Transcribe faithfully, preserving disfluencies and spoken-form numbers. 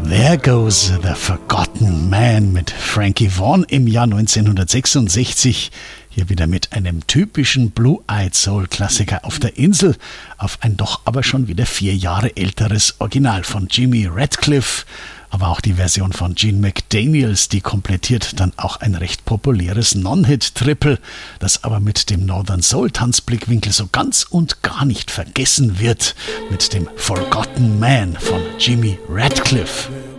There Goes the Forgotten Man mit Frankie Vaughan im Jahr neunzehnhundertsechsundsechzig. Hier wieder mit einem typischen Blue-Eyed Soul-Klassiker auf der Insel auf ein doch aber schon wieder vier Jahre älteres Original von Jimmy Radcliffe. Aber auch die Version von Gene McDaniels, die komplettiert dann auch ein recht populäres Non-Hit-Triple, das aber mit dem Northern Soul-Tanzblickwinkel so ganz und gar nicht vergessen wird, mit dem Forgotten Man von Jimmy Radcliffe.